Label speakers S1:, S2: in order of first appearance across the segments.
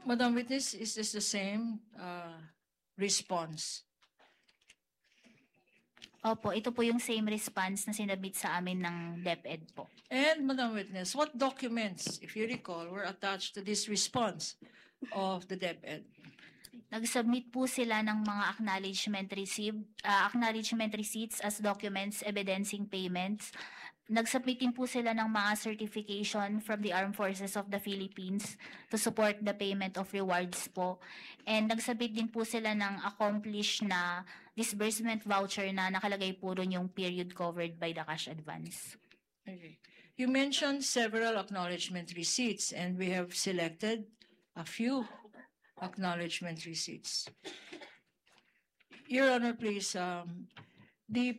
S1: Madam Witness, is this the same response?
S2: Opo, ito po yung same response na sinabit sa amin ng DepEd po.
S1: And Madam Witness, what documents, if you recall, were attached to this response of the DepEd?
S2: Nag-submit po sila ng mga acknowledgement receipts as documents evidencing payments. Nag-submit din po sila ng mga certification from the Armed Forces of the Philippines to support the payment of rewards po. And nag-submit din po sila ng accomplished na disbursement voucher na nakalagay po ron yung period covered by the cash advance.
S1: Okay. You mentioned several acknowledgement receipts, and we have selected a few acknowledgement receipts. Your Honor, please, the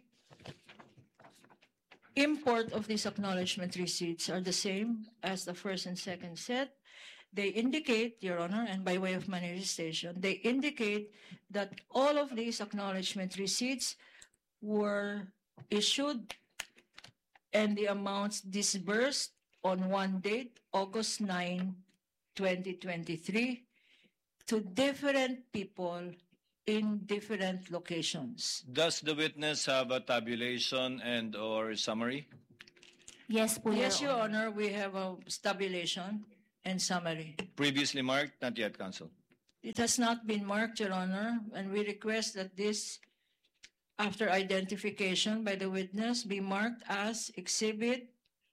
S1: import of these acknowledgement receipts are the same as the first and second set. They indicate, Your Honor, and by way of manifestation, they indicate that all of these acknowledgement receipts were issued and the amounts disbursed on one date, August 9, 2023, to different people in different locations.
S3: Does the witness have a tabulation and or summary?
S2: Yes po,
S1: Yes, Your
S2: Honor.
S1: Honor, we have a tabulation and summary.
S3: Previously marked? Not yet, counsel.
S1: It has not been marked, Your Honor, and we request that this, after identification by the witness, be marked as Exhibit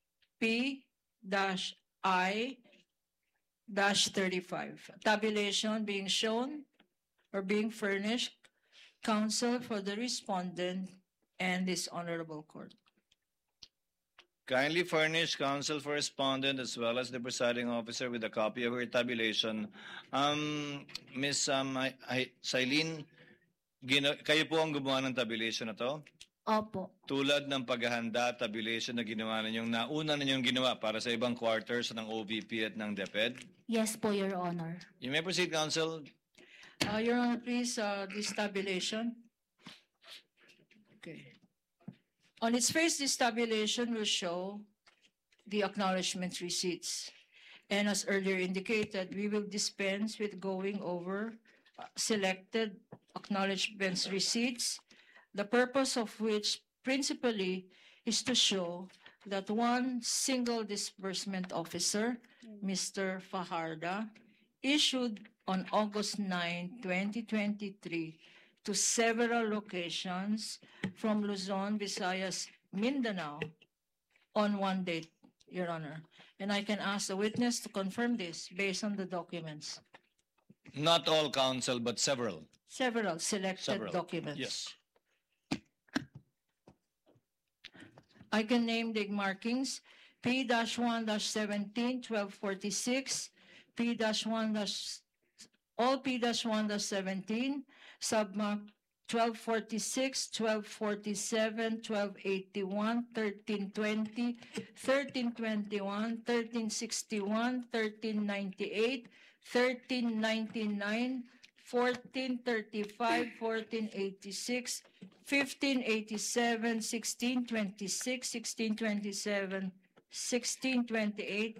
S1: P-I-35. Tabulation being shown or being furnished, counsel for the respondent and this honorable court.
S3: Kindly furnish counsel for respondent as well as the presiding officer with a copy of her tabulation. Ms. Sailin, kayo po ang gumawa ng tabulation na to?
S2: Opo.
S3: Tulad ng paghahanda, tabulation na ginawa ninyong nauna ninyong ginawa para sa ibang quarters ng OVP at ng DepEd?
S2: Yes po, Your Honor.
S3: You may proceed, counsel.
S1: Your Honor, please, this tabulation. Okay. On its face, this tabulation will show the acknowledgement receipts. And as earlier indicated, we will dispense with going over selected acknowledgement receipts, the purpose of which principally is to show that one single disbursement officer, Mr. Fajarda, issued on August 9, 2023, to several locations from Luzon, Visayas, Mindanao on one date, Your Honor. And I can ask the witness to confirm this based on the documents.
S3: Not all, counsel, but several.
S1: Several selected
S3: Several.
S1: documents.
S3: Yes.
S1: I can name the markings P-1-17-1246, P-1- all P-1-17, submark 1246, 1247, 1281, 1320, 1321, 1361, 1398, 1399, 1435, 1486, 1587, 1626, 1627, 1628,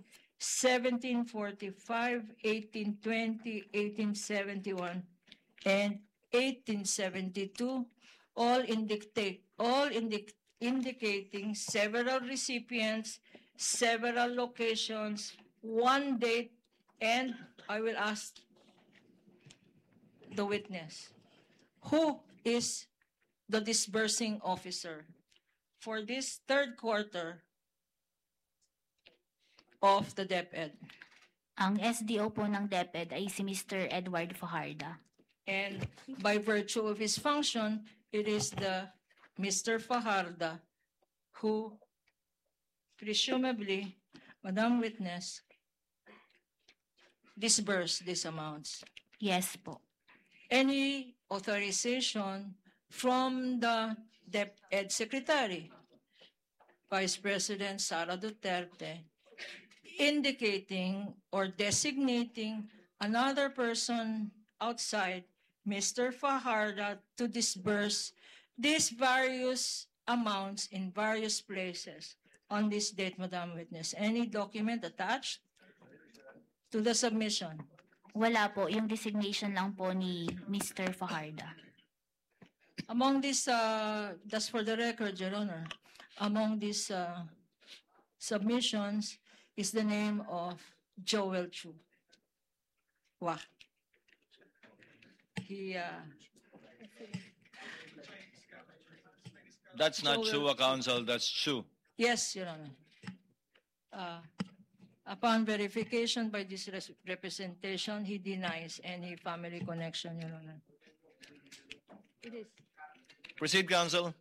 S1: 1745, 1820, 1871, and 1872, all indicating several recipients, several locations, one date, and I will ask the witness, who is the disbursing officer for this third quarter of the DepEd?
S2: Ang SDO po ng DepEd ay si Mr. Edward Fajarda.
S1: And by virtue of his function, it is the Mr. Fajarda who presumably, Madam Witness, disbursed these amounts.
S2: Yes po.
S1: Any authorization from the DepEd Secretary, Vice President Sara Duterte, indicating or designating another person outside Mr. Fajarda to disburse these various amounts in various places on this date, Madam Witness. Any document attached to the submission?
S2: Wala po, yung designation lang po ni Mr. Fajarda.
S1: Among these, just for the record, Your Honor, among these submissions is the name of Joel Chu. Wah. He,
S3: That's not
S1: Joel
S3: Chua, Counsel, that's Chu.
S1: yes, Your Honor. Upon verification by this representation, he denies any family connection, Your Honor. It is.
S3: Proceed, Counsel.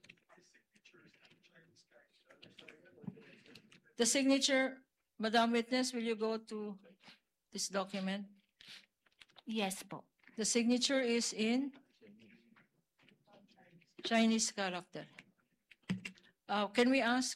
S1: The signature, Madam Witness, will you go to this document?
S2: Yes po.
S1: The signature is in Chinese character. Can we ask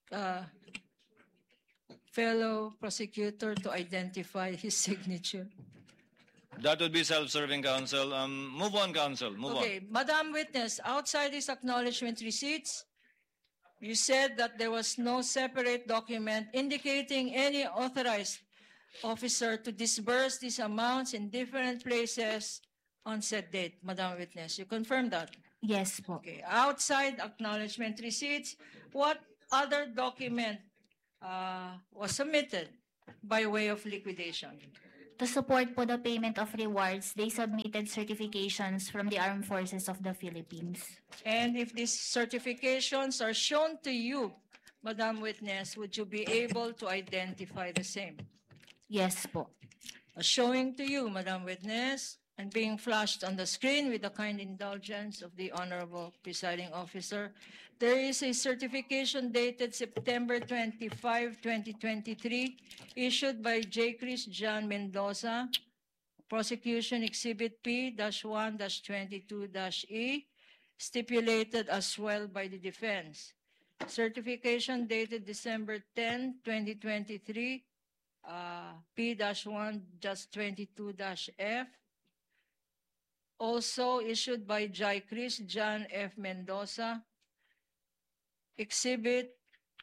S1: fellow prosecutor to identify his signature?
S3: That would be self-serving, Counsel. Move on, Counsel, move on.
S1: Okay, Madam Witness, outside these acknowledgement receipts, you said that there was no separate document indicating any authorized officer to disburse these amounts in different places on said date. Madam Witness, you confirm that?
S2: Yes po.
S1: Okay, outside acknowledgement receipts, what other document was submitted by way of liquidation?
S2: To support po the payment of rewards, they submitted certifications from the Armed Forces of the Philippines.
S1: And if these certifications are shown to you, Madam Witness, would you be able to identify the same?
S2: Yes po.
S1: Showing to you, Madam Witness, and being flashed on the screen with the kind indulgence of the Honorable Presiding Officer, there is a certification dated September 25, 2023, issued by J. Chris John Mendoza, Prosecution Exhibit P-1-22-E, stipulated as well by the defense. Certification dated December 10, 2023, P-1-22-F, also issued by J. Chris John F. Mendoza, Exhibit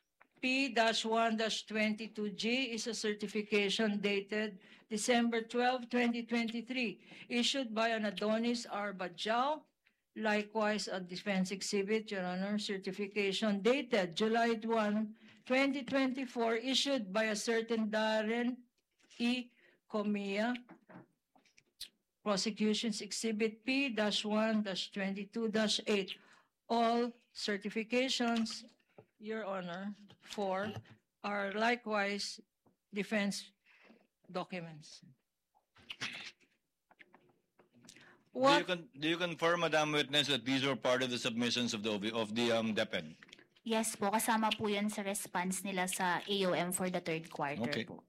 S1: P-1-22G is a certification dated December 12, 2023, issued by an Adonis R. Bajao. Likewise, a defense exhibit, Your Honor, certification dated July 1, 2024, issued by a certain Darren E. Comia. Prosecution's Exhibit P-1-22-8. All certifications, Your Honor, are likewise defense documents. What?
S3: Do you confirm, Madam Witness, that these were part of the submissions of the DepEd?
S2: Yes po, kasama po yun sa response nila sa AOM for the third quarter
S3: Okay.
S2: po.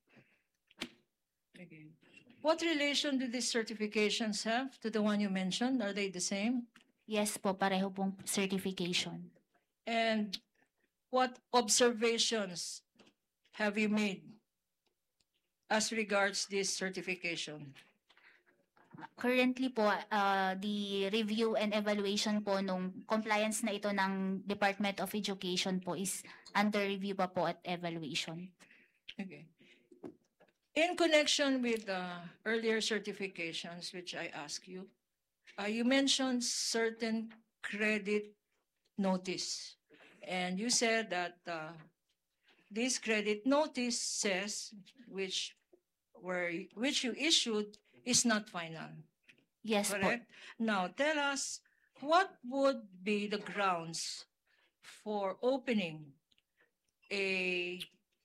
S1: Okay. What relation do these certifications have to the one you mentioned? Are they the same?
S2: Yes po, pareho pong certification.
S1: And what observations have you made as regards this certification?
S2: Currently po, the review and evaluation po nung compliance na ito ng Department of Education po is under review pa po at evaluation.
S1: Okay. In connection with earlier certifications, which I asked you, you mentioned certain credit notice. And you said that this credit notice says, which you issued, is not final.
S2: Yes po.
S1: Correct? Now, tell us, what would be the grounds for opening a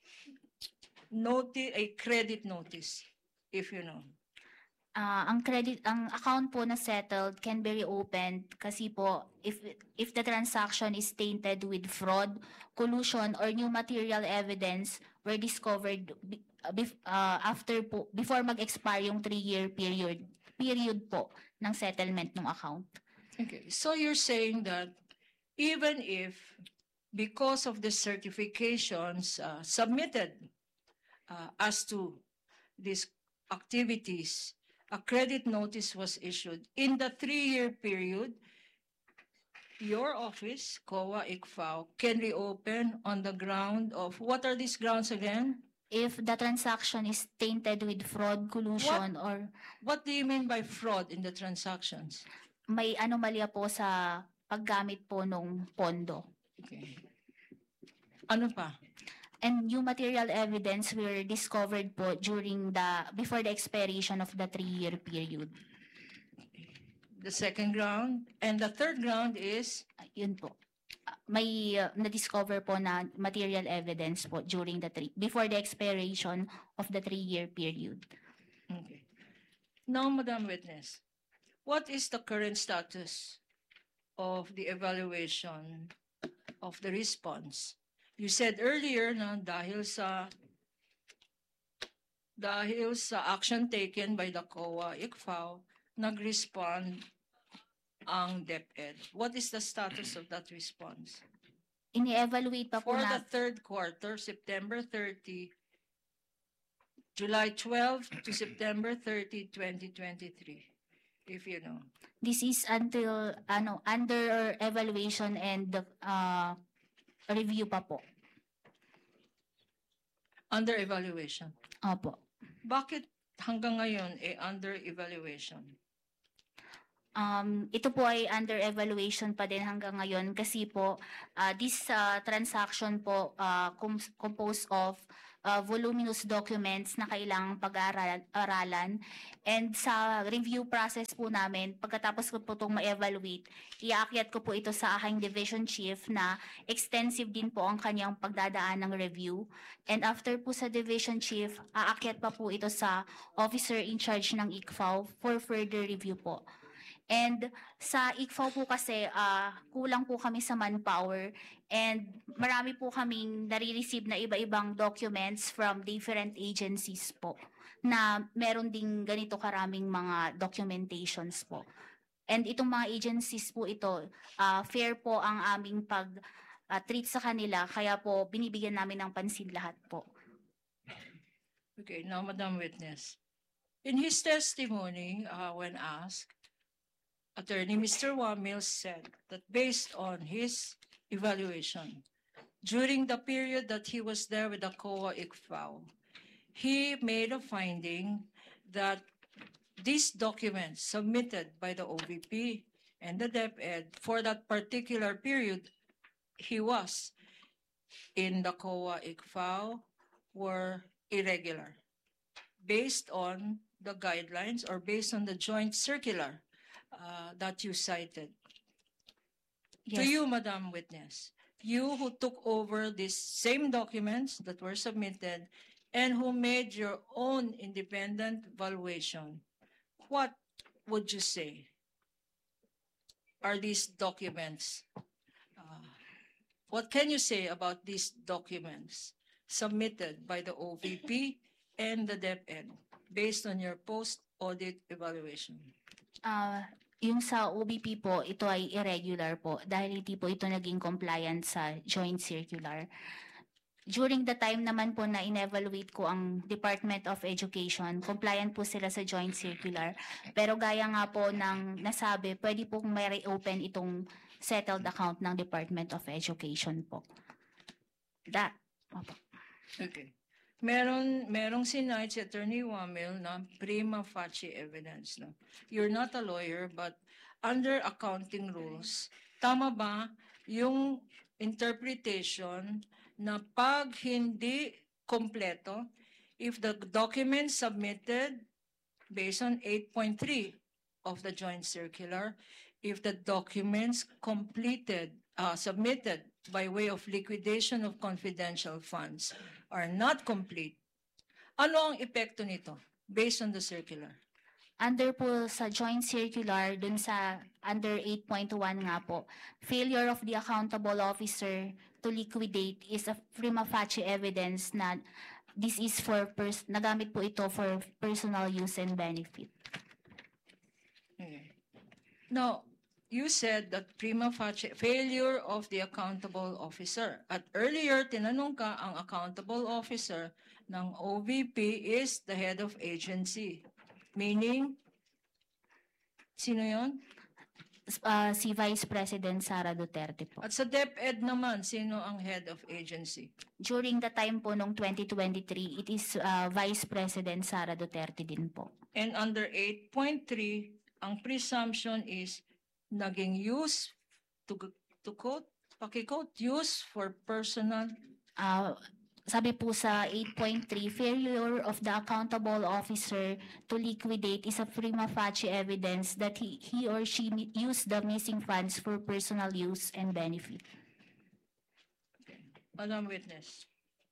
S1: credit notice, if you know?
S2: Ang account po na settled can be reopened kasi po if the transaction is tainted with fraud, collusion, or new material evidence were discovered before mag-expire yung 3-year period po ng settlement ng account.
S1: Okay, so you're saying that even if, because of the certifications submitted as to these activities, a credit notice was issued in the 3-year period, your office, COA ICFAO, can reopen on the ground of, what are these grounds again?
S2: If the transaction is tainted with fraud, collusion, or
S1: What do you mean by fraud in the transactions?
S2: may anomalya po sa paggamit po nung pondo.
S1: Okay. Ano pa?
S2: And new material evidence were discovered po before the expiration of the 3-year period.
S1: The second ground. And the third ground is?
S2: Yun po. May na-discover po na material evidence po before the expiration of the 3-year period.
S1: Okay. Now, Madam Witness, what is the current status of the evaluation of the response? You said earlier na dahil sa action taken by the COA ICFAO, nag-respond ang DepEd. What is the status of that response?
S2: Ini-evaluate pa po
S1: For
S2: na
S1: the third quarter, September 30, July 12 to September 30, 2023, if you know.
S2: this is under evaluation and review pa po.
S1: Under evaluation.
S2: Opo.
S1: Bakit hanggang ngayon under evaluation?
S2: Ito po ay under evaluation pa din hanggang ngayon kasi po this transaction po composed of voluminous documents na kailangang pag-aralan, and sa review process po namin, pagkatapos ko po itong ma-evaluate, iaakyat ko po ito sa aking division chief na extensive din po ang kanyang pagdadaan ng review, and after po sa division chief, aakyat pa po ito sa officer in charge ng ICFAO for further review po. And sa ICFAO po kasi kulang po kami sa manpower, and marami po kaming nare-receive na iba-ibang documents from different agencies po na meron ding ganito karaming mga documentations po. And itong mga agencies po ito, fair po ang aming pag-treat sa kanila, kaya po binibigyan namin ng pansin lahat po.
S1: Okay, now Madam Witness. In his testimony, when asked, Attorney Mr. Wamil said that based on his evaluation, during the period that he was there with the COA ICFAO, he made a finding that these documents submitted by the OVP and the DepEd for that particular period he was in the COA ICFAO were irregular, based on the guidelines or based on the joint circular that you cited. To
S2: Yes.
S1: you, Madam Witness, you who took over these same documents that were submitted and who made your own independent valuation, what would you say are these documents? What can you say about these documents submitted by the OVP and the DepEd based on your post-audit evaluation?
S2: Yung sa OBP po, ito ay irregular po dahil hindi po ito naging compliant sa joint circular. During the time naman po na in-evaluate ko ang Department of Education, compliant po sila sa joint circular. Pero gaya nga po ng nasabi, pwede pong may reopen itong settled account ng Department of Education po.
S1: Okay. Merong sinayad si Attorney Wamil na prima facie evidence. No? You're not a lawyer, but under accounting rules, tama ba yung interpretation na pag hindi kompleto, if the documents submitted based on 8.3 of the joint circular, if the documents submitted by way of liquidation of confidential funds are not complete, ano ang epekto nito based on the circular?
S2: Under po sa joint circular, dun sa under 8.1 nga po, failure of the accountable officer to liquidate is a prima facie evidence na this is for nagamit po ito for personal use and benefit.
S1: Okay. Now, you said that prima facie failure of the accountable officer. At earlier, tinanong ka, ang accountable officer ng OVP is the head of agency. Meaning, sino yon?
S2: si Vice President Sara Duterte po.
S1: At sa DepEd naman, sino ang head of agency?
S2: During the time po nung 2023, it is Vice President Sara Duterte din po.
S1: And under 8.3, ang presumption is naging use, to quote, pakikote, use for personal.
S2: Sabi po sa 8.3, failure of the accountable officer to liquidate is a prima facie evidence that he or she used the missing funds for personal use and benefit.
S1: Madam Witness.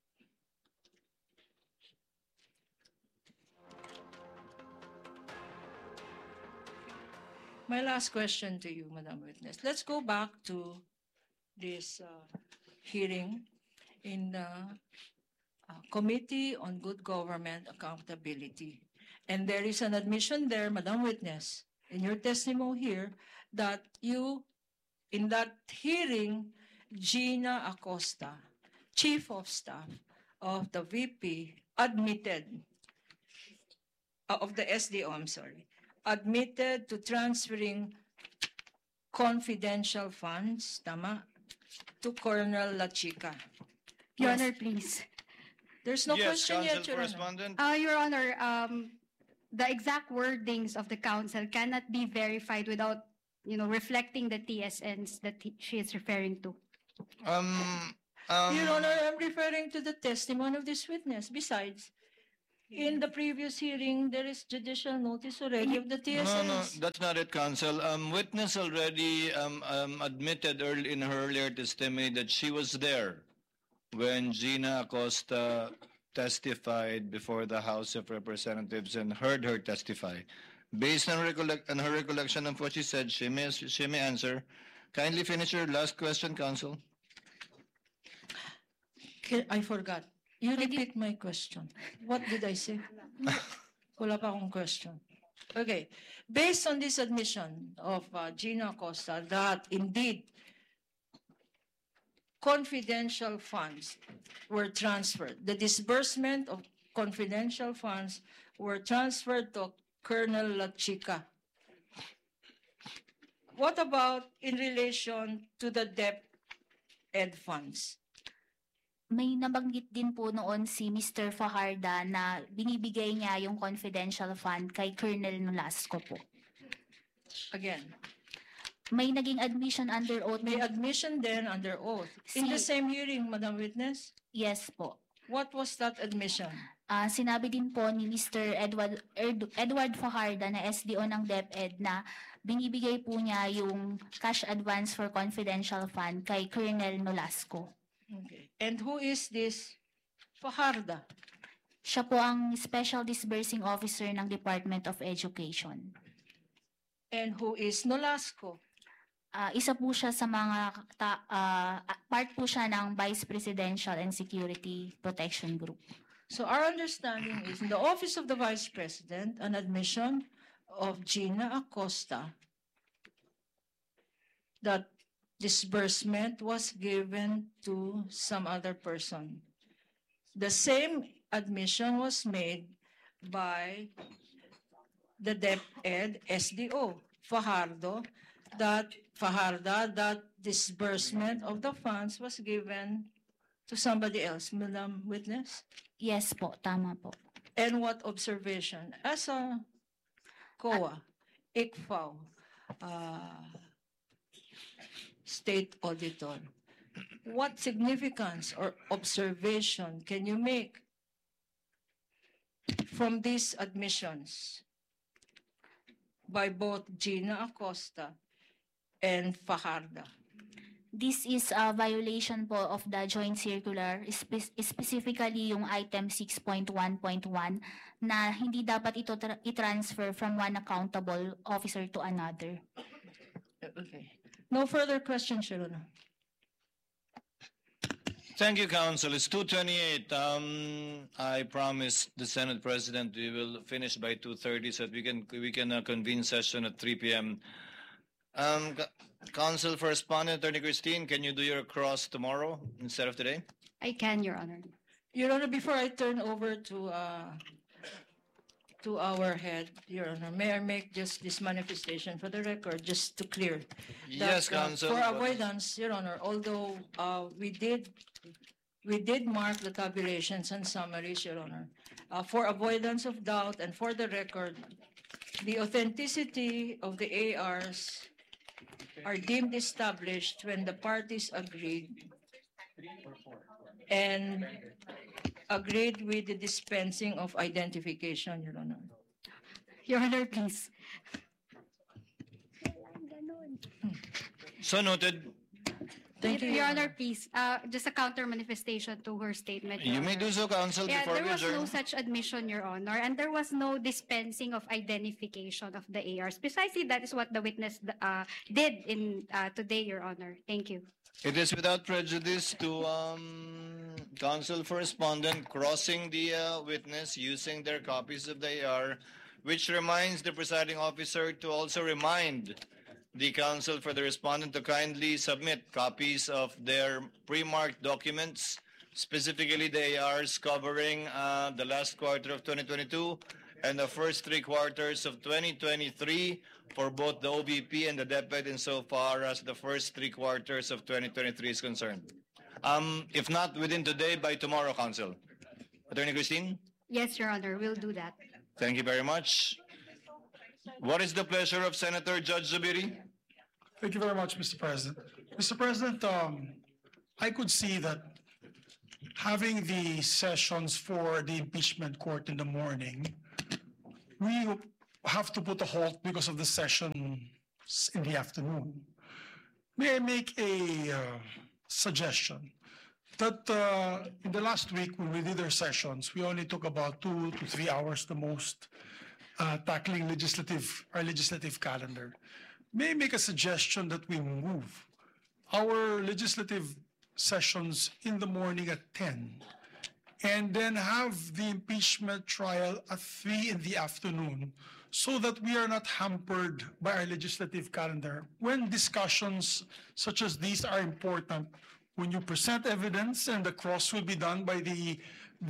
S1: My last question to you, Madam Witness. Let's go back to this hearing in the Committee on Good Government Accountability. And there is an admission there, Madam Witness, in your testimony here, that you, in that hearing, Gina Acosta, Chief of Staff of the VP, admitted, of the SDO, I'm sorry, admitted to transferring confidential funds, tama, to Colonel La Chica.
S4: Your
S1: Yes.
S4: Honor, please.
S1: There's no
S3: Yes,
S1: question
S3: Council
S1: yet, Your Honor.
S3: Correspondent.
S4: Your Honor, the exact wordings of the council cannot be verified without, reflecting the TSNs that she is referring to.
S1: Your Honor, I'm referring to the testimony of this witness. Besides, in the previous hearing, there is judicial notice already of the TSNs.
S3: No, that's not it, Counsel. Witness already admitted early in her earlier testimony that she was there when Gina Acosta testified before the House of Representatives and heard her testify. Based on her recollection of what she said, she may answer. Kindly finish your last question, Counsel.
S1: I forgot. You repeat my question. What did I say? Wala pa akong question. Okay. Based on this admission of Gina Acosta that indeed confidential funds were transferred, the disbursement of confidential funds were transferred to Colonel La Chica. What about in relation to the DepEd funds?
S2: May nabanggit din po noon si Mr. Fajarda na binibigay niya yung confidential fund kay Colonel Nolasco po.
S1: Again,
S2: May naging admission under oath.
S1: may admission then under oath. In the same hearing, Madam Witness,
S2: Yes po.
S1: what was that admission?
S2: Sinabi din po ni Mr. Edward Fajarda na SDO ng DepEd na binibigay po niya yung cash advance for confidential fund kay Colonel Nolasco.
S1: Okay. And who is this Fajarda?
S2: Siya po ang Special Disbursing Officer ng Department of Education.
S1: And who is Nolasco?
S2: Isa po siya sa mga part po siya ng Vice Presidential and Security Protection Group.
S1: So our understanding is in the Office of the Vice President, an admission of Gina Acosta that disbursement was given to some other person. The same admission was made by the DepEd SDO, Fajarda, that disbursement of the funds was given to somebody else. Madam Witness?
S2: Yes po, tama po.
S1: And what observation? As a COA, ICFAO, State Auditor, what significance or observation can you make from these admissions by both Gina Acosta and Fajarda?
S2: This is a violation po of the joint circular, specifically yung item 6.1.1 na hindi dapat ito i-transfer from one accountable officer to another.
S1: Okay. No further questions, Your Honor.
S3: Thank you, Counsel. It's 2:28. I promised the Senate President we will finish by 2:30 so that we can convene session at 3 p.m. Counsel for Respondent, Attorney Christine, can you do your cross tomorrow instead of today?
S4: I can, Your Honor.
S1: Your Honor, before I turn over to to our head, Your Honor. May I make just this manifestation for the record, just to clear?
S3: Yes,
S1: that,
S3: Counsel.
S1: For avoidance, Your Honor, although we did mark the tabulations and summaries, Your Honor, for avoidance of doubt and for the record, the authenticity of the ARs are deemed established when the parties agreed and agreed with the dispensing of identification, Your Honor.
S4: Your Honor, please.
S3: So noted.
S1: Thank you,
S4: Your Honor, please. Just a counter manifestation to her statement. Your
S3: You may
S4: Honor.
S3: do so, Counsel,
S4: Yeah,
S3: before
S4: there
S3: we
S4: was no
S3: adjourn.
S4: such admission, Your Honor, and there was no dispensing of identification of the ARs. Precisely, that is what the witness did in today, Your Honor. Thank you.
S3: It is without prejudice to counsel for respondent crossing the witness using their copies of the AR, which reminds the presiding officer to also remind the counsel for the respondent to kindly submit copies of their pre-marked documents, specifically the ARs covering the last quarter of 2022 and the first 3 quarters of 2023 for both the OVP and the DepEd insofar as the first 3 quarters of 2023 is concerned. If not within today, by tomorrow, Counsel. Attorney Christine?
S4: Yes, Your Honor, we'll do that.
S3: Thank you very much. What is the pleasure of Senator Judge Zubiri?
S5: Thank you very much, Mr. President. Mr. President, I could see that having the sessions for the impeachment court in the morning, we have to put a halt because of the session in the afternoon. May I make a suggestion that in the last week when we did our sessions, we only took about 2 to 3 hours the most tackling our legislative calendar. May I make a suggestion that we move our legislative sessions in the morning at 10 and then have the impeachment trial at 3 in the afternoon so that we are not hampered by our legislative calendar. When discussions such as these are important, when you present evidence and the cross will be done by the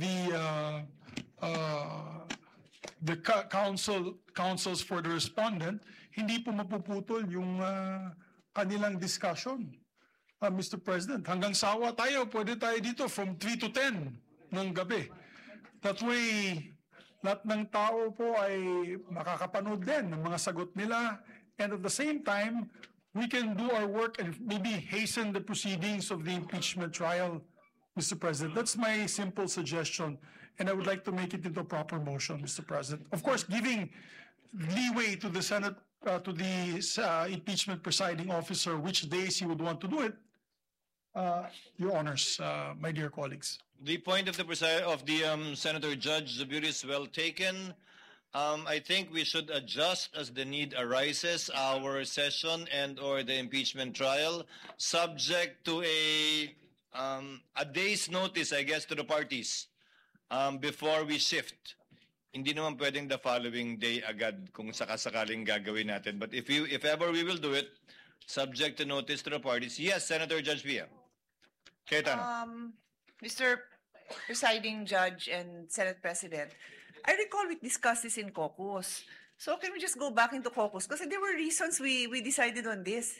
S5: counsels for the respondent, hindi po mapuputol yung kanilang discussion. Mr. President, hanggang sawa tayo, pwede tayo dito from 3 to 10 ng gabi. That way, lahat ng tao po ay makakapanood din ng mga sagot nila. And at the same time, we can do our work and maybe hasten the proceedings of the impeachment trial, Mr. President. That's my simple suggestion. And I would like to make it into a proper motion, Mr. President. Of course, giving leeway to the Senate, to the impeachment presiding officer, which days he would want to do it. Your honors, my dear colleagues.
S3: The point of the Senator Judge Zubiri is well taken. I think we should adjust as the need arises our session and/or the impeachment trial, subject to a day's notice, I guess, to the parties before we shift. Hindi naman pwedeng the following day agad kung sakasakaling gagawin natin. But if ever we will do it, subject to notice to the parties. Yes, Senator Judge Pia. Cayetano.
S6: Mr. Presiding Judge and Senate President, I recall we discussed this in caucus. So can we just go back into caucus? Because there were reasons we decided on this.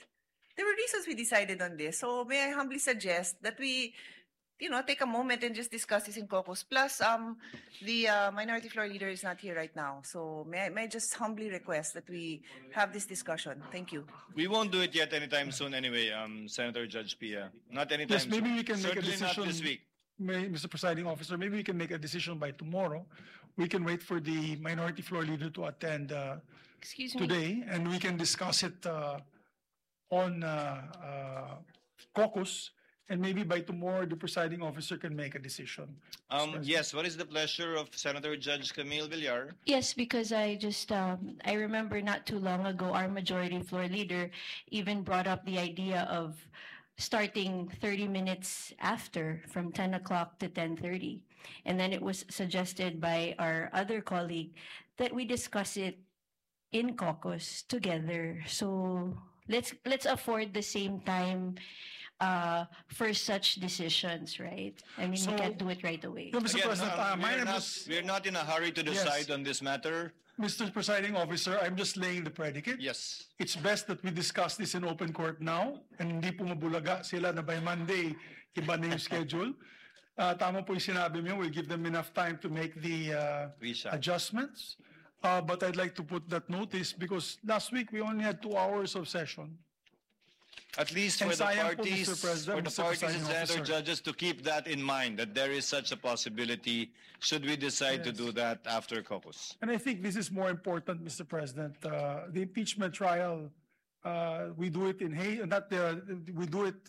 S6: So may I humbly suggest that we, take a moment and just discuss this in caucus. Plus, the minority floor leader is not here right now. So may I just humbly request that we have this discussion. Thank you.
S3: We won't do it yet anytime soon anyway, Senator Judge Pia. Not anytime
S5: Yes, maybe
S3: soon.
S5: we can make a
S3: Certainly not
S5: decision.
S3: this week.
S5: Mr. Presiding Officer, maybe we can make a decision by tomorrow. We can wait for the minority floor leader to attend
S6: Excuse me.
S5: today, and we can discuss it on caucus, and maybe by tomorrow, the presiding officer can make a decision.
S3: Yes, what is the pleasure of Senator Judge Camille Villar?
S7: Yes, because I just, I remember not too long ago, our majority floor leader even brought up the idea of starting 30 minutes after, from 10 o'clock to 10:30. And then it was suggested by our other colleague that we discuss it in caucus together. So let's afford the same time for such decisions, right? I mean,
S5: So-
S7: you can't do it right away.
S5: No, Mr.
S3: Again,
S5: President, my name
S3: we're not in a hurry to decide on this matter.
S5: Mr. Presiding Officer, I'm just laying the predicate.
S3: Yes.
S5: It's best that we discuss this in open court now and hindi po mabulaga sila na by Monday, iba na yung schedule. Tama po yung sinabi mo, we'll give them enough time to make the
S3: Visa.
S5: adjustments. But I'd like to put that notice because last week we only had 2 hours of session.
S3: At least
S5: And
S3: for the
S5: sayang po,
S3: parties,
S5: Mr. President,
S3: for the
S5: Mr.
S3: parties and
S5: Presiding
S3: senator
S5: Officer.
S3: judges to keep that in mind, that there is such a possibility should we decide to
S5: Yes.
S3: do that after caucus.
S5: And I think this is more important, Mr. President. The impeachment trial, we do it in we do it,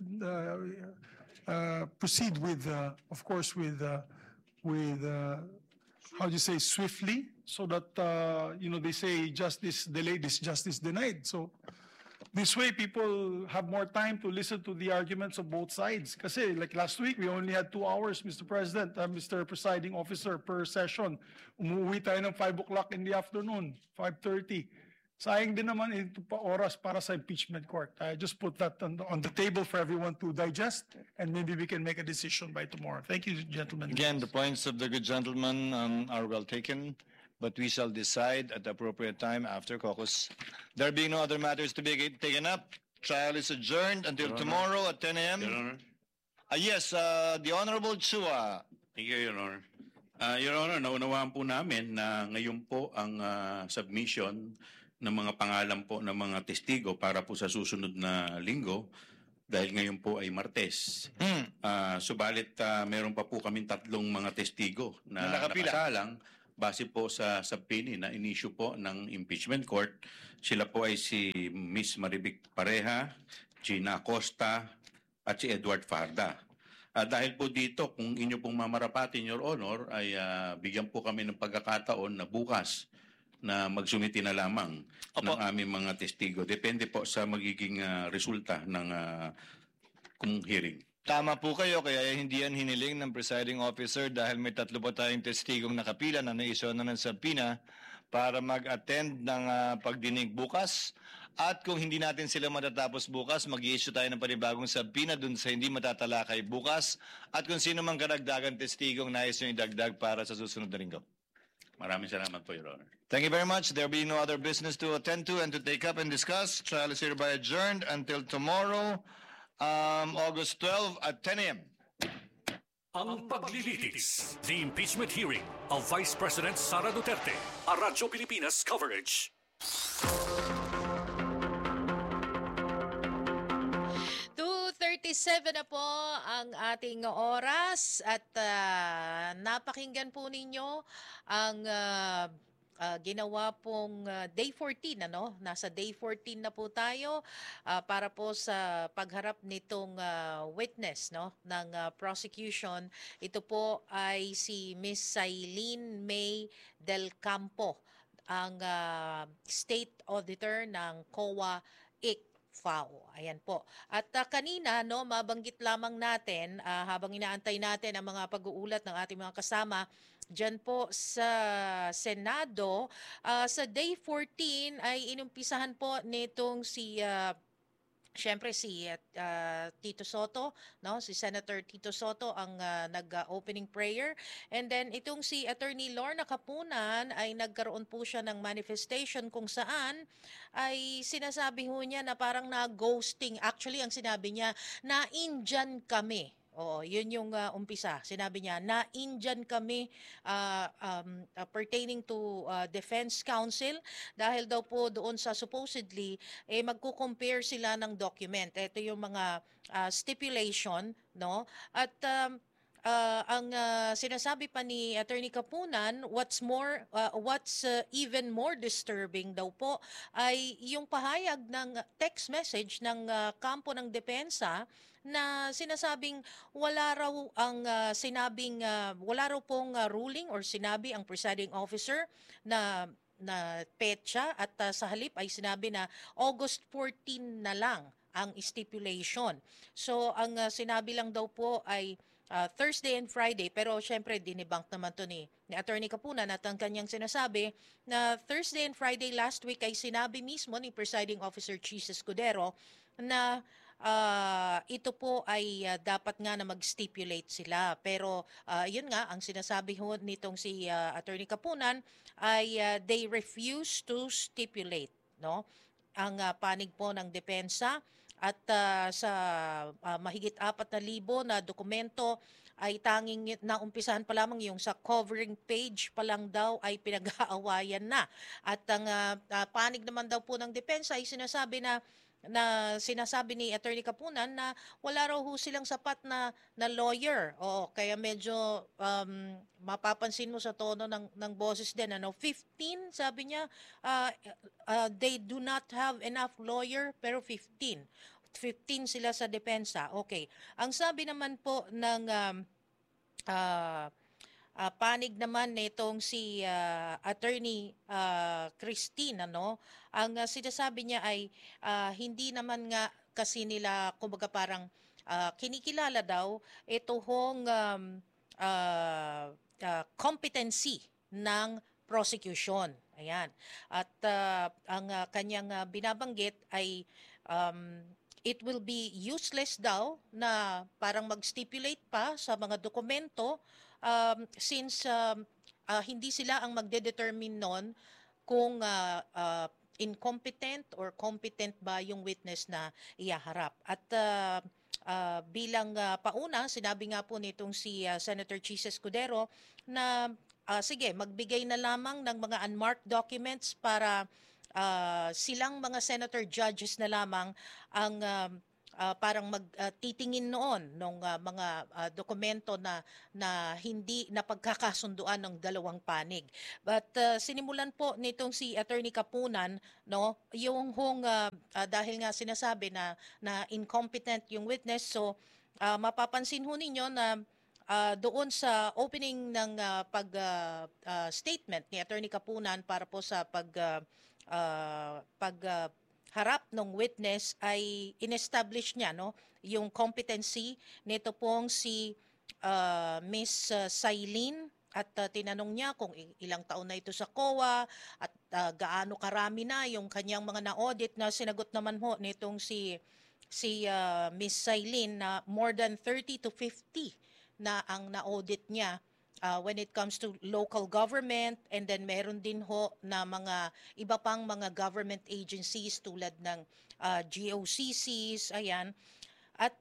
S5: proceed with, of course, with, how do you say, swiftly, so that, they say justice delayed is justice denied. So this way, people have more time to listen to the arguments of both sides. Kasi like last week, we only had 2 hours, Mr. President, Mr. Presiding Officer, per session. Umuwi tayo ng 5 o'clock in the afternoon, 5:30. Sayang din naman ito pa oras para sa impeachment court. I just put that on the table for everyone to digest, and maybe we can make a decision by tomorrow. Thank you, gentlemen.
S3: Again, the points of the good gentleman are well taken, but we shall decide at the appropriate time after caucus. There being no other matters to be taken up, trial is adjourned until
S8: Your Honor.
S3: tomorrow at 10 a.m.
S8: Your Honor.
S3: Yes, the Honorable Chua.
S8: Thank you, Your Honor. Your Honor, naunawaan po namin na ngayon po ang submission ng mga pangalan po ng mga testigo para po sa susunod na linggo dahil ngayon po ay Martes. Subalit meron pa po kaming 3 mga testigo
S3: Na
S8: na
S3: nakapila.
S8: nakasalang base po sa subpoena na in-issue po ng impeachment court. Sila po ay si Miss Marivic Pareja, Gina Acosta, at si Edward Farda. Dahil po dito, kung inyo pong mamarapatin, Your Honor, ay bigyan po kami ng pagkakataon na bukas na magsumiti na lamang ng aming mga testigo. Depende po sa magiging resulta ng hearing.
S3: Tama po kayo, kaya hindi yan hiniling ng presiding officer dahil may 3 pa tayong testigong nakapila na naisyo na ng subpoena para mag-attend ng pagdinig bukas. At kung hindi natin sila matatapos bukas, mag-i-issue tayo ng panibagong subpoena dun sa hindi matatalakay bukas. At kung sino mang karagdagang testigong nais nyo idagdag para sa susunod na linggo.
S8: Maraming salamat po, Your Honor.
S3: Thank you very much. There be no other business to attend to and to take up and discuss. Trial is hereby adjourned until tomorrow, August 12 at 10 a.m.
S9: Ang paglilitis, the impeachment hearing of Vice President Sara Duterte, a Radyo Pilipinas coverage.
S10: 2:37 na po ang ating oras at napakinggan po ninyo ang ginawa pong Day 14, ano? Nasa Day 14 na po tayo para po sa pagharap nitong witness, no, ng prosecution. Ito po ay si Miss Sailin May Del Campo, ang State Auditor ng COA-ICFAO. Ayan po. At kanina, no, mabanggit lamang natin habang inaantay natin ang mga pag-uulat ng ating mga kasama diyan po sa Senado, sa Day 14 ay inumpisahan po nitong Siyempre si Tito Soto, no? Si Senator Tito Soto ang nag-opening prayer. And then itong si Attorney Lorna Capunan ay nagkaroon po siya ng manifestation kung saan ay sinasabi ho niya na parang na-ghosting. Actually, ang sinabi niya, na-Indian kami. Oo, yun yung umpisa. Sinabi niya, na-Indian kami pertaining to Defense Council dahil daw po doon sa supposedly, magko-compare sila ng document. Ito yung mga stipulation, no? At ang sinasabi pa ni Attorney Capunan, what's even more disturbing daw po ay yung pahayag ng text message ng kampo ng depensa na sinasabing wala raw pong ruling or sinabi ang presiding officer na petsa at sa halip ay sinabi na August 14 na lang ang stipulation. So ang sinabi lang daw po ay Thursday and Friday, pero syempre dinebunk naman to ni Attorney Capunan at ang kanyang sinasabi na Thursday and Friday last week ay sinabi mismo ni Presiding Officer Chis Escudero na ito po ay dapat nga na mag-stipulate sila. Pero yun nga, ang sinasabi ho nitong si Attorney Kapunan ay they refuse to stipulate, no? Ang panig po ng depensa at sa mahigit 4,000 na dokumento ay tanging naumpisahan pa lamang yung sa covering page pa lang daw ay pinag-aawayan na. At ang panig naman daw po ng depensa ay sinasabi ni Attorney Kapunan na wala raw ho silang sapat na lawyer. Kaya medyo mapapansin mo sa tono ng boses din. 15, sabi niya, they do not have enough lawyer, pero 15 sila sa depensa. Okay. Ang sabi naman po ng panig naman nitong si Attorney Christine, ang sinasabi niya ay hindi naman nga kasi nila, kumbaga parang kinikilala daw ito hong competency ng prosecution. Ayan. At ang kanyang binabanggit ay it will be useless daw na parang mag-stipulate pa sa mga dokumento since hindi sila ang magde-determine nun kung incompetent or competent ba yung witness na ihaharap. At bilang pauna, sinabi nga po nitong si Senator Chis Escudero na sige, magbigay na lamang ng mga unmarked documents para silang mga senator judges na lamang ang parang magtitingin noon ng mga dokumento na hindi napagkakasunduan ng dalawang panig. But sinimulan po nitong si Attorney Kapunan, yung dahil nga sinasabi na incompetent yung witness, so mapapansin ho ninyo na doon sa opening ng statement ni Attorney Kapunan para po sa pagharap ng witness ay inestablish niya yung competency nito pong si Miss Sailin at tinanong niya kung ilang taon na ito sa COA at gaano karami na yung kanyang mga na-audit na sinagot naman ho nitong si Miss Sailin na more than 30 to 50 na ang na-audit niya when it comes to local government, and then meron din ho na mga iba pang mga government agencies tulad ng GOCCs, ayan. At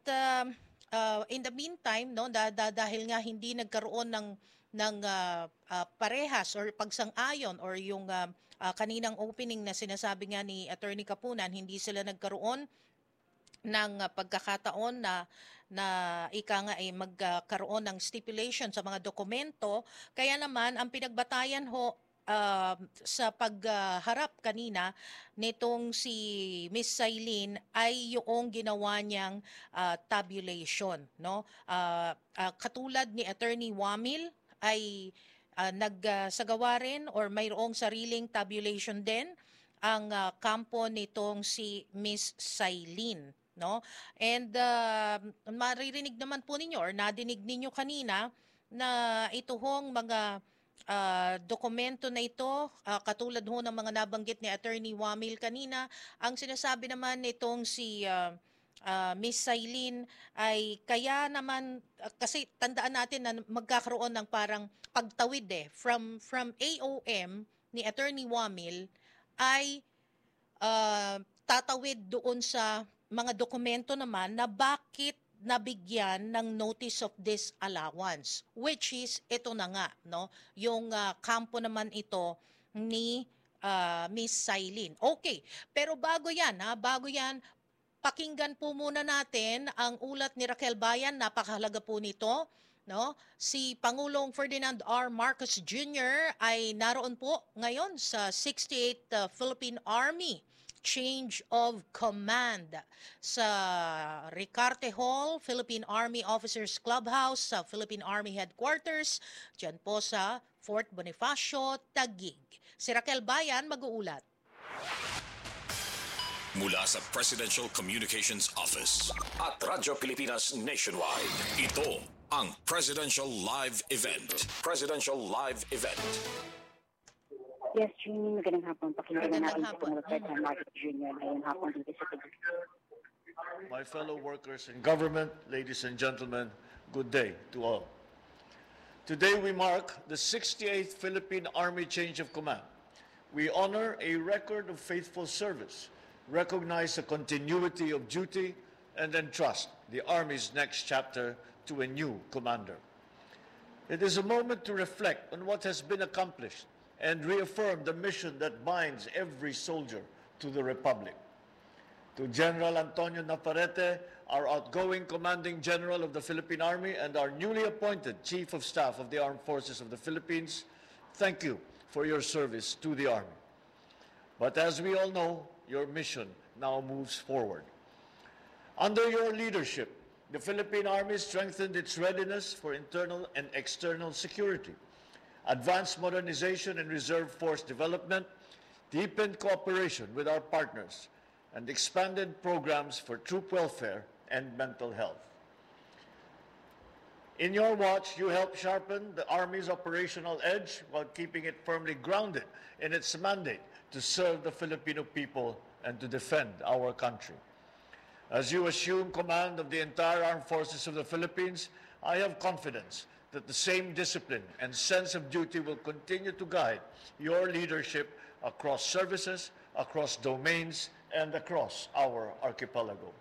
S10: in the meantime, dahil nga hindi nagkaroon ng parehas or pagsang-ayon or yung kaninang opening na sinasabi nga ni Attorney Kapunan, hindi sila nagkaroon ng pagkakataon na ika nga ay magkaroon ng stipulation sa mga dokumento. Kaya naman ang pinagbatayan ho sa pagharap kanina nitong si Miss Sailin ay yung ginawa niyang tabulation, katulad ni Attorney Wamil ay nagsagawa rin or mayroong sariling tabulation din ang kampo nitong si Miss Sailin. And maririnig naman po ninyo or nadinig ninyo kanina na ito hong mga dokumento na ito, katulad ho ng mga nabanggit ni Attorney Wamil kanina, ang sinasabi naman nitong si Miss Sailin ay kaya naman, kasi tandaan natin na magkakaroon ng parang pagtawid from AOM ni Attorney Wamil ay tatawid doon sa mga dokumento naman na bakit nabigyan ng notice of disallowance, which is ito na nga, yung kampo naman ito ni Miss Sailin. Okay, pero bago yan, pakinggan po muna natin ang ulat ni Raquel Bayan, napakahalaga po nito. Si Pangulong Ferdinand R. Marcos Jr. ay naroon po ngayon sa 68th Philippine Army change of command sa Ricarte Hall, Philippine Army Officers Clubhouse sa Philippine Army Headquarters, dyan po sa Fort Bonifacio, Taguig. Si Raquel Bayan mag-uulat.
S9: Mula sa Presidential Communications Office at Radyo Pilipinas Nationwide, ito ang Presidential Live Event. Presidential Live Event.
S11: Yes, Jeannie, magandang hapon. Pakinggan natin si Pangulong Ferdinand Marcos Jr. ngayong hapon dito sa Pilipinas.
S12: my fellow workers in government, ladies and gentlemen, good day to all. Today we mark the 68th Philippine Army change of command. We honor a record of faithful service, recognize the continuity of duty, and entrust the Army's next chapter to a new commander. It is a moment to reflect on what has been accomplished and reaffirm the mission that binds every soldier to the Republic. To General Antonio Navarrete, our outgoing Commanding General of the Philippine Army and our newly appointed Chief of Staff of the Armed Forces of the Philippines, thank you for your service to the Army. But as we all know, your mission now moves forward. Under your leadership, the Philippine Army strengthened its readiness for internal and external security, advanced modernization and reserve force development, deepened cooperation with our partners, and expanded programs for troop welfare and mental health. In your watch, you helped sharpen the Army's operational edge while keeping it firmly grounded in its mandate to serve the Filipino people and to defend our country. As you assume command of the entire Armed Forces of the Philippines, I have confidence that the same discipline and sense of duty will continue to guide your leadership across services, across domains, and across our archipelago.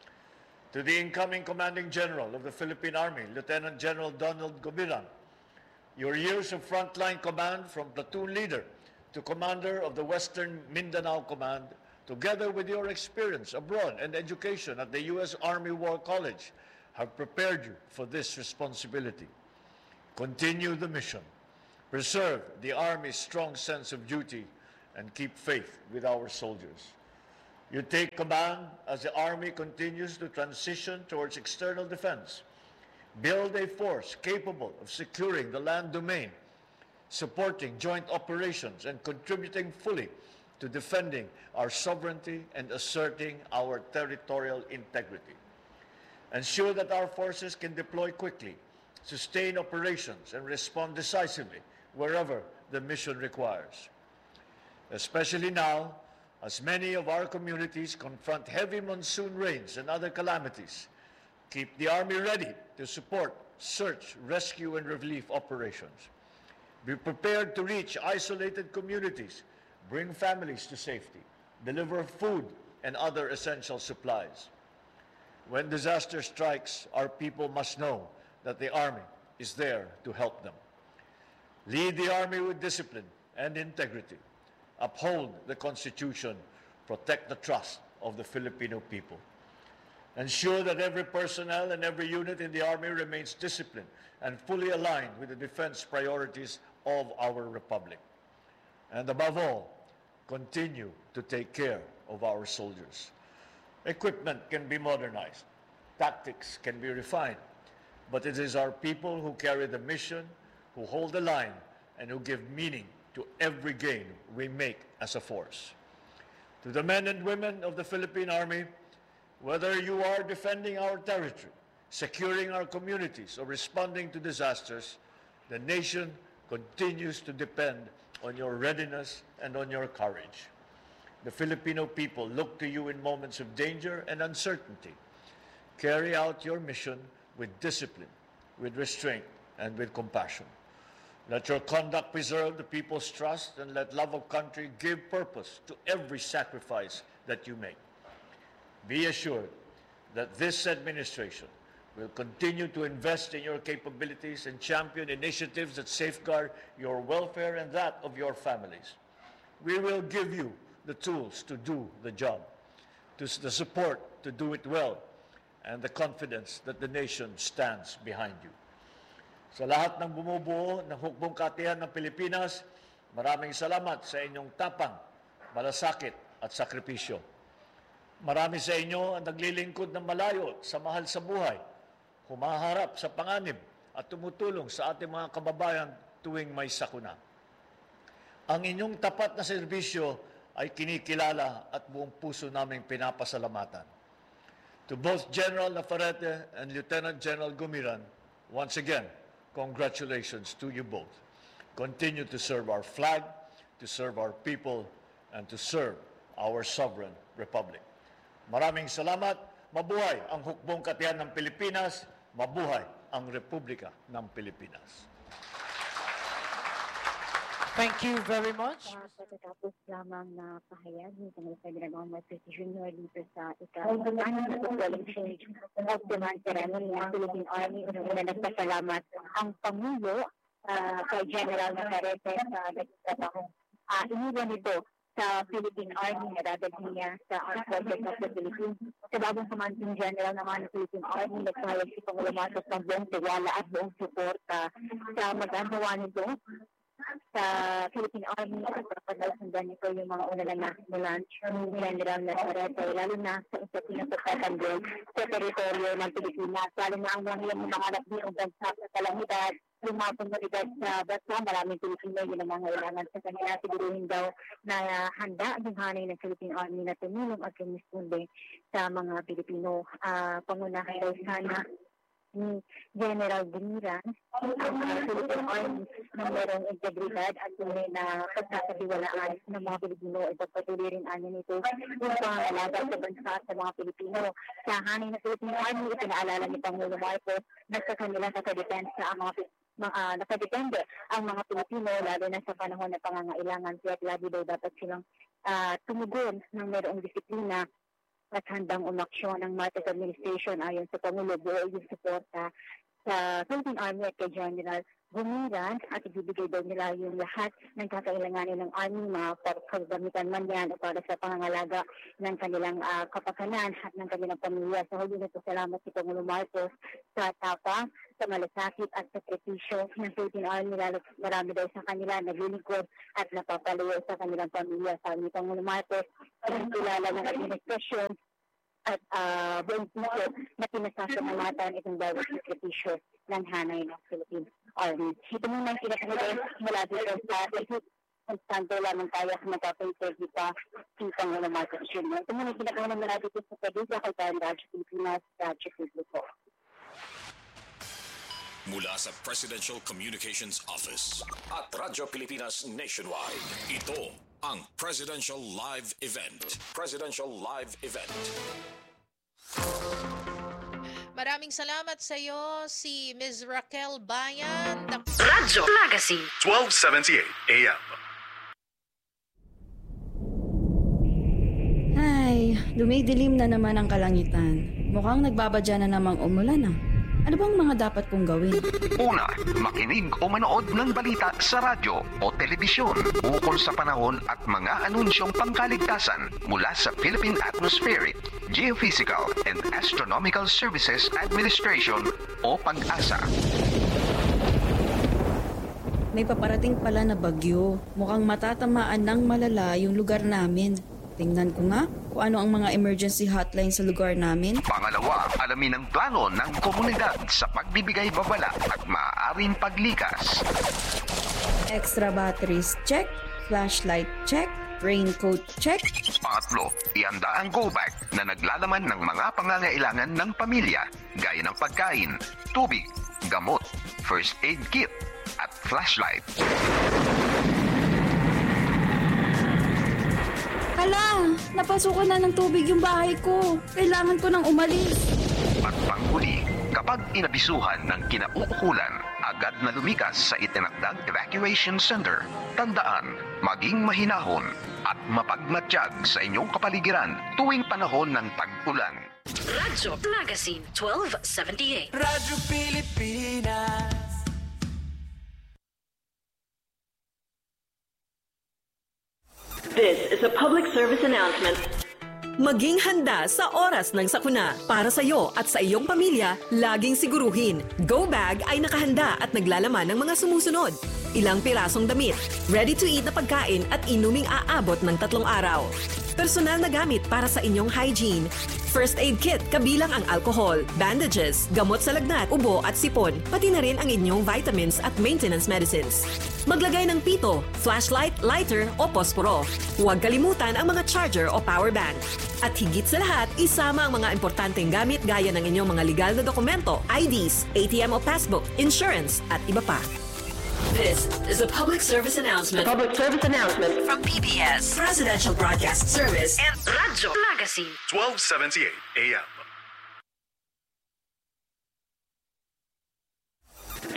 S12: To the incoming Commanding General of the Philippine Army, Lieutenant General Donald Gobiran, your years of frontline command from platoon leader to commander of the Western Mindanao Command, together with your experience abroad and education at the U.S. Army War College, have prepared you for this responsibility. Continue the mission, preserve the Army's strong sense of duty, and keep faith with our soldiers. You take command as the Army continues to transition towards external defense. Build a force capable of securing the land domain, supporting joint operations, and contributing fully to defending our sovereignty and asserting our territorial integrity. Ensure that our forces can deploy quickly, sustain operations, and respond decisively wherever the mission requires. Especially now, as many of our communities confront heavy monsoon rains and other calamities, keep the Army ready to support search, rescue, and relief operations. Be prepared to reach isolated communities, bring families to safety, deliver food and other essential supplies. When disaster strikes, our people must know that the Army is there to help them. Lead the Army with discipline and integrity. Uphold the Constitution, protect the trust of the Filipino people. Ensure that every personnel and every unit in the Army remains disciplined and fully aligned with the defense priorities of our Republic. And above all, continue to take care of our soldiers. Equipment can be modernized, tactics can be refined, but it is our people who carry the mission, who hold the line, and who give meaning to every gain we make as a force. To the men and women of the Philippine Army, whether you are defending our territory, securing our communities, or responding to disasters, the nation continues to depend on your readiness and on your courage. The Filipino people look to you in moments of danger and uncertainty. Carry out your mission with discipline, with restraint, and with compassion. Let your conduct preserve the people's trust, and let love of country give purpose to every sacrifice that you make. Be assured that this administration will continue to invest in your capabilities and champion initiatives that safeguard your welfare and that of your families. We will give you the tools to do the job, the support to do it well, and the confidence that the nation stands behind you. Sa lahat ng bumubuo ng hukbong katihan ng Pilipinas, maraming salamat sa inyong tapang, malasakit at sakripisyo. Marami sa inyo ang naglilingkod ng malayo sa mahal sa buhay, humaharap sa panganib at tumutulong sa ating mga kababayan tuwing may sakuna. Ang inyong tapat na serbisyo ay kinikilala at buong puso naming pinapasalamatan. To both General Navarrete and Lieutenant General Gumiran, once again, congratulations to you both. Continue to serve our flag, to serve our people, and to serve our sovereign republic. Maraming salamat Mabuhay ang hukbong katiyan ng Pilipinas, mabuhay ang Republika ng Pilipinas.
S13: Thank you very much.
S11: Pagkatapos lamang na pahayag ni Senator Ginagawang Marcos Jr. dito sa ika-1 exchange of demand ceremony ng Philippine Army, una nagpasalamat ang Pangulo kay General Navarrete sa nagtatahong iniwan nito sa Philippine Army na dadalhin niya sa Armed Forces of the Philippines. Sa bagong Commanding General naman ng Philippine Army, nagpahayag si Pangulo Marcos ng buong tiwala at buong suporta sa magagawa nito sa Philippine Army at pagpapasundan nito yung mga una na nasimulan ni General Navarrete, lalo na sa isa pinapagtatanggol sa teritoryo ng Pilipinas, lalo na ang mga mangarap niyong bansa sa kalamidad, yung mga komunidad sa bansa, maraming Pilipino yung nangangailangan sa kanila. Siguruhin daw na handa ang hanay ng Philippine Army na tumulong at lumisponde sa mga Pilipino. Pangunahan daw sana ni General Buniran ang Philippine Army na mayroong integridad at tunay na pagkakabiwalaan ng mga Pilipino. Ipagpatuloy rin anya nito yung pangalaga sa bansa sa mga Pilipino. Sa hanay ng Philippine Army, ipinaalala ni Pangulo Marcos na sa kanila nakadepensa ang nakadepende ang mga Pilipino, lalo na sa panahon na pangangailangan. Kaya lagi daw dapat silang tumugon ng mayroong disiplina at handang umaksyon ng Marcos administration. Ayon sa Pangulo, buo yung suporta sa Philippine Army at kay General Buniran at ibibigay daw nila yung lahat ng kakailanganin ng Army, mga kagamitan man yan o para sa pangangalaga ng kanilang kapakanan at ng kanilang pamilya. Sa huli nito, salamat si Pangulo Marcos sa tapang, sa malasakit at sakripisyo ng Philippine Army, lalo marami daw sa kanila naglilingkod at napapalayo sa kanilang pamilya. Sabi ni Pangulo Marcos, kilala ng administrasyon at buong puso na pinasasalamatan itong bawat sakripisyo ng hanay ng Philippine Army. Ito muna yung pinakamulo mula dito sa Constante lamang tayo magpapa-interview pa si Pangulo Marcos Jr. Ito muna yung pinakamulo mula dito sa Padilla kay Radyo Pilipinas, Radyo Pilipinas.
S9: Mula sa Presidential Communications Office at Radyo Pilipinas Nationwide, ito ang Presidential Live Event. Presidential Live Event.
S10: Maraming salamat sa iyo, si Ms. Raquel Bayan.
S14: Radyo Magazine 1278 AM.
S15: Ay, dumidilim na naman ang kalangitan. Mukhang nagbabadya na namang umulan ah. Ano bang mga dapat kong gawin?
S14: Una, makinig o manood ng balita sa radyo o telebisyon ukol sa panahon at mga anunsyong pangkaligtasan mula sa Philippine Atmospheric, Geophysical and Astronomical Services Administration o PAG-ASA.
S15: May paparating pala na bagyo. Mukhang matatamaan ng malala yung lugar namin. Tingnan ko nga kung ano ang mga emergency hotline sa lugar namin.
S14: Pangalawa, alamin ang plano ng komunidad sa pagbibigay babala at maaaring paglikas.
S15: Extra batteries check, flashlight check, raincoat check.
S14: Pangatlo, ihanda ang go bag na naglalaman ng mga pangangailangan ng pamilya gaya ng pagkain, tubig, gamot, first aid kit at flashlight.
S15: Hala, napasukan na ng tubig yung bahay ko. Kailangan ko nang umalis.
S14: At panghuli, kapag inabisuhan ng kinauukulan, agad na lumikas sa itinakdang evacuation center. Tandaan, maging mahinahon at mapagmatsyag sa inyong kapaligiran tuwing panahon ng tag-ulan.
S16: Radyo Magazine 1278.
S13: Radyo Pilipinas.
S16: This is a public service announcement.
S17: Maging handa sa oras ng sakuna. Para sa iyo at sa iyong pamilya, laging siguruhin, Go Bag ay nakahanda at naglalaman ng mga sumusunod. Ilang pirasong damit, ready-to-eat na pagkain at inuming aabot ng 3 araw. Personal na gamit para sa inyong hygiene. First aid kit kabilang ang alcohol, bandages, gamot sa lagnat, ubo at sipon, pati na rin ang inyong vitamins at maintenance medicines. Maglagay ng pito, flashlight, lighter o posporo. Huwag kalimutan ang mga charger o power bank. At higit sa lahat, isama ang mga importanteng gamit gaya ng inyong mga legal na dokumento, IDs, ATM o passbook, insurance at iba pa.
S16: This is a public service announcement. Public service announcement from PBS, Presidential Broadcast Service, and Radyo Magazine
S14: 1278 AM.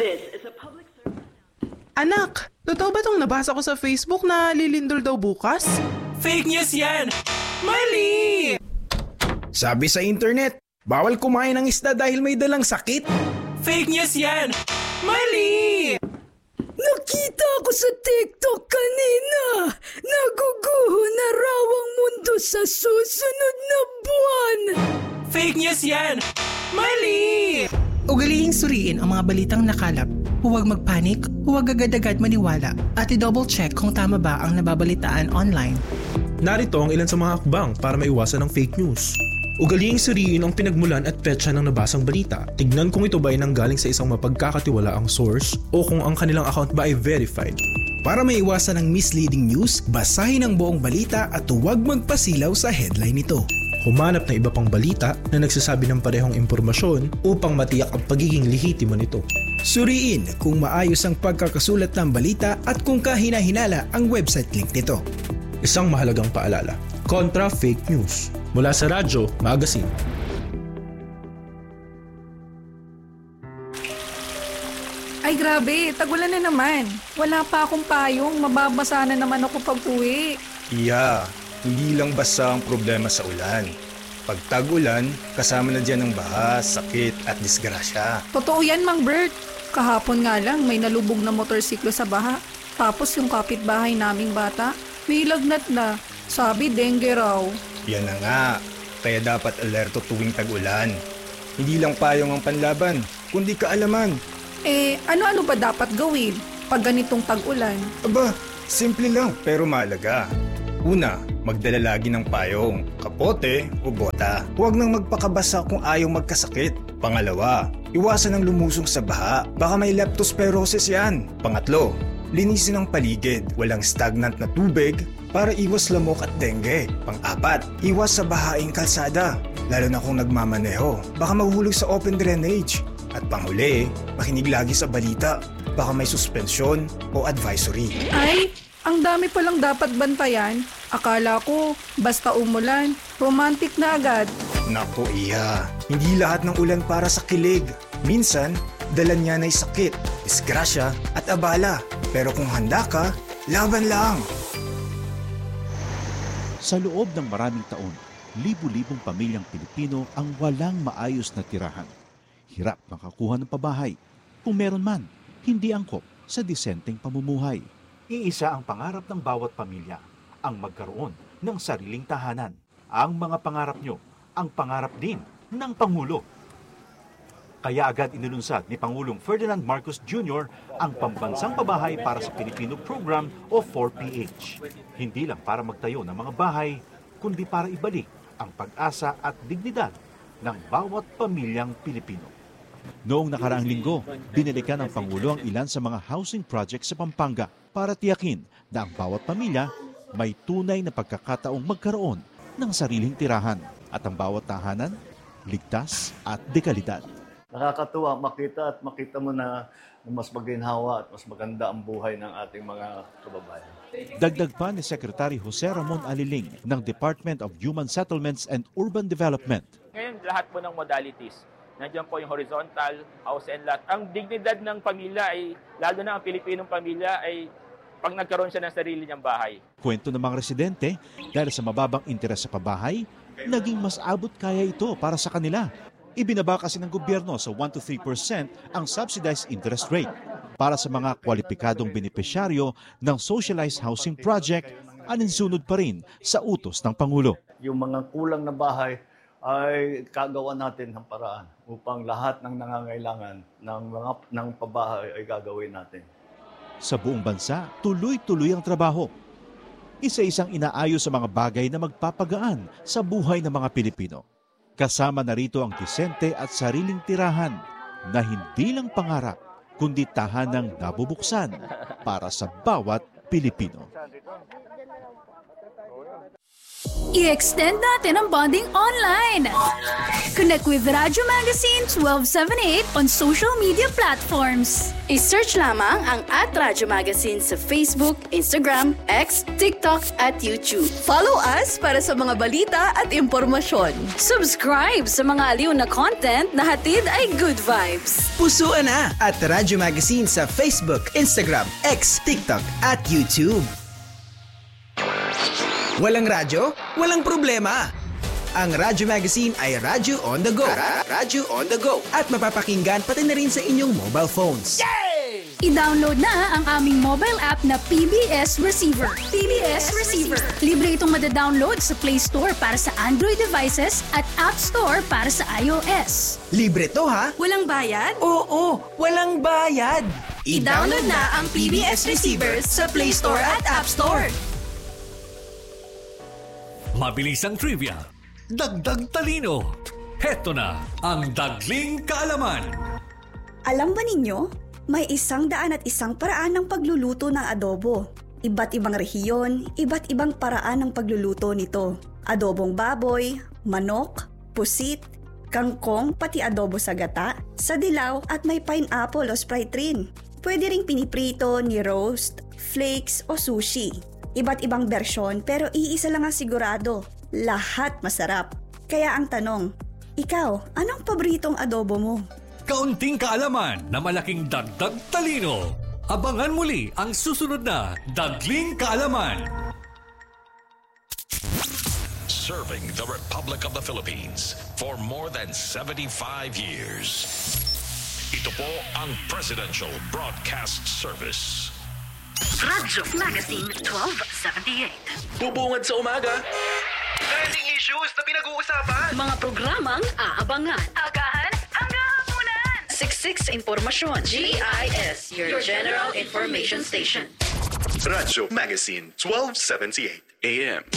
S16: This is a public service.
S18: Anak, totoo ba tong nabasa ko sa Facebook na lilindol daw bukas?
S13: Fake news yan! Mali!
S19: Sabi sa internet, bawal kumain ng isda dahil may dalang sakit.
S13: Fake news yan! Mali!
S20: Nakita ko sa TikTok kanina. Naguguho na raw ang mundo sa susunod na buwan.
S13: Fake news yan! Mali!
S18: Ugalihing suriin ang mga balitang nakalap. Huwag magpanik, huwag agad-agad maniwala, at i-double check kung tama ba ang nababalitaan online.
S21: Narito ang ilan sa mga hakbang para maiwasan ang fake news. Ugalihing suriin ang pinagmulan at petsa ng nabasang balita. Tignan kung ito ba ay nanggaling sa isang mapagkakatiwalaang source o kung ang kanilang account ba ay verified.
S19: Para maiwasan ang misleading news, basahin ang buong balita at huwag magpasilaw sa headline nito.
S21: Humanap ng iba pang balita na nagsasabi ng parehong impormasyon upang matiyak ang pagiging lehitimo nito.
S19: Suriin kung maayos ang pagkakasulat ng balita at kung kahina-hinala ang website link nito.
S21: Isang mahalagang paalala, kontra fake news. Mula sa Radyo Magazine.
S22: Ay grabe, tagulan na naman. Wala pa akong payong, mababasa na naman ako pag-uwi.
S23: Iya, hindi lang basta ang problema sa ulan. Pag tag-ulan, kasama na dyan ang baha, sakit at disgrasya.
S22: Totoo yan, Mang Bert. Kahapon nga lang may nalubog na motorsiklo sa baha. Tapos yung kapitbahay naming bata, may lagnat na. Sabi, dengue raw.
S23: Yan na nga, kaya dapat alerto tuwing tag-ulan. Hindi lang payong ang panlaban, kundi kaalaman.
S22: Ano-ano ba dapat gawin pag ganitong tag-ulan?
S23: Aba, simple lang pero mahalaga. Una, magdala lagi ng payong, kapote o bota. Huwag nang magpakabasa kung ayaw magkasakit. Pangalawa, iwasan ang lumusong sa baha. Baka may leptospirosis yan. Pangatlo, linisin ang paligid. Walang stagnant na tubig para iwas lamok at dengue. Pang-apat, iwas sa bahaing kalsada. Lalo na kung nagmamaneho. Baka mahuhulog sa open drainage. At panghuli, makinig lagi sa balita. Baka may suspensyon o advisory.
S22: Ay, ang dami palang dapat bantayan. Akala ko, basta umulan, romantic na agad.
S23: Naku iya, hindi lahat ng ulan para sa kilig. Minsan, dala niya ay sakit, disgrasya at abala. Pero kung handa ka, laban lang.
S24: Sa loob ng maraming taon, libu-libong pamilyang Pilipino ang walang maayos na tirahan. Hirap makakuha ng pabahay. Kung meron man, hindi angkop sa disenteng pamumuhay. Iisa ang pangarap ng bawat pamilya, ang magkaroon ng sariling tahanan. Ang mga pangarap nyo, ang pangarap din ng Pangulo. Kaya agad inilunsad ni Pangulong Ferdinand Marcos Jr. ang Pambansang Pabahay para sa Pilipino Program o 4PH. Hindi lang para magtayo ng mga bahay, kundi para ibalik ang pag-asa at dignidad ng bawat pamilyang Pilipino. Noong nakaraang linggo, binalikan ng Pangulo ang ilan sa mga housing projects sa Pampanga para tiyakin na ang bawat pamilya may tunay na pagkakataong magkaroon ng sariling tirahan at ang bawat tahanan, ligtas at dekalidad.
S12: Nakakatuwa makita mo na mas maginhawa at mas maganda ang buhay ng ating mga kababayan.
S24: Dagdag pa ni Secretary Jose Ramon Aliling ng Department of Human Settlements and Urban Development.
S25: Ngayon, lahat po ng modalities. Nandiyan po yung horizontal, house and lot. Ang dignidad ng pamilya ay, lalo na ang Pilipinong pamilya, ay pag nagkaroon siya ng sarili niyang bahay.
S24: Kwento ng mga residente, dahil sa mababang interes sa pabahay, naging mas abot kaya ito para sa kanila. Ibinaba kasi ng gobyerno sa 1 to 3% ang subsidized interest rate. Para sa mga kwalipikadong benepisyaryo ng Socialized Housing Project, aninsunod pa rin sa utos ng Pangulo.
S12: Yung mga kulang na bahay ay kagawa natin ng paraan upang lahat ng nangangailangan ng pabahay ay gagawin natin.
S24: Sa buong bansa, tuloy-tuloy ang trabaho. Isa-isang inaayos sa mga bagay na magpapagaan sa buhay ng mga Pilipino. Kasama na rito ang disente at sariling tirahan na hindi lang pangarap, kundi tahanang nabubuksan para sa bawat Pilipino.
S20: I-extend natin ang bonding online. Connect with Radyo Magazine 1278 on social media platforms.
S1: I-search lamang ang @Radyo Magazine sa Facebook, Instagram, X, TikTok at YouTube.
S2: Follow us para sa mga balita at impormasyon.
S1: Subscribe sa mga aliw na content na hatid ay good vibes.
S19: Pusuan na at Radyo Magazine sa Facebook, Instagram, X, TikTok at YouTube. Walang radyo? Walang problema. Ang Radyo Magazine ay Radyo on the go. Radyo on the go. At mapapakinggan pati na rin sa inyong mobile phones.
S20: Yay! I-download na ang aming mobile app na PBS Receiver. PBS Receiver. Libre itong madadownload sa Play Store para sa Android devices at App Store para sa iOS.
S19: Libre to ha?
S2: Walang bayad?
S19: Oo, walang bayad.
S2: I-download na ang PBS Receiver sa Play Store at App Store.
S4: Mabilis ang trivia, dagdag talino. Heto na ang Dagling Kaalaman.
S6: Alam ba ninyo, may 101 paraan ng pagluluto ng adobo. Iba't ibang rehiyon, iba't ibang paraan ng pagluluto nito. Adobong baboy, manok, pusit, kangkong, pati adobo sa gata, sa dilaw at may pineapple o Sprite rin. Pwede ring piniprito, ni-roast, flakes o sushi. Iba't ibang bersyon pero iisa lang ang sigurado, lahat masarap. Kaya ang tanong, ikaw, anong paboritong adobo mo?
S4: Kaunting kaalaman na malaking dagdag talino. Abangan muli ang susunod na Dagling Kaalaman.
S9: Serving the Republic of the Philippines for more than 75 years. Ito po ang Presidential Broadcast Service.
S16: Radyo Magazine 1278.
S13: Bubungad sa umaga. Trending issues na pinag-uusapan.
S16: Mga programang aabangan.
S20: Agahan hanggang hapunan.
S16: Siksik sa impormasyon. GIS, your general information station.
S7: Radyo Magazine 1278 AM.